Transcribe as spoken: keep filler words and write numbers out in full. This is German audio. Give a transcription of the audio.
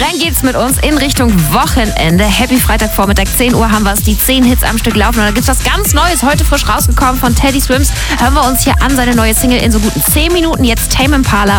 Rein geht's mit uns in Richtung Wochenende. Happy Freitagvormittag, zehn Uhr haben wir es, die zehn Hits am Stück laufen. Und da gibt's was ganz Neues, heute frisch rausgekommen von Teddy Swims. Hören wir uns hier an, seine neue Single in so guten zehn Minuten. Jetzt Tame Impala